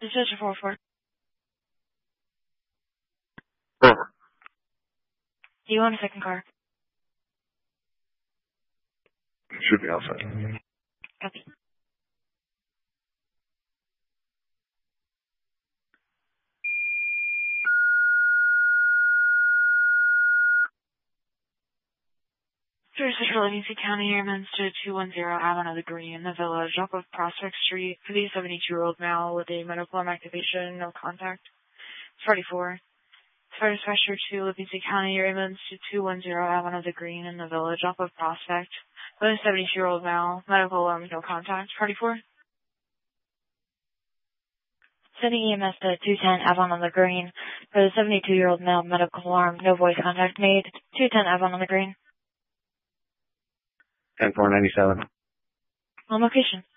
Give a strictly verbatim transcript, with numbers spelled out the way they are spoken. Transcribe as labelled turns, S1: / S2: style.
S1: Dispatcher four four.
S2: Over.
S1: Do you want a second car?
S2: Should be outside.
S1: Copy. Service for Livingston County Airmen's to two one zero Avon of the Green, the Village, off of Prospect Street, for the seventy-two-year-old male with a medical arm activation, no contact. forty-four. Fire dispatcher to Livingston County Airmen's to two one zero Avon of the Green in the Village, off of Prospect, with a seventy-two-year-old male, medical alarm, no contact. forty-four. Sending E M S to two ten Avon on the Green for the seventy-two-year-old male, medical alarm, no voice contact made. two ten Avon on the Green.
S2: ten four ninety-seven.
S1: On location.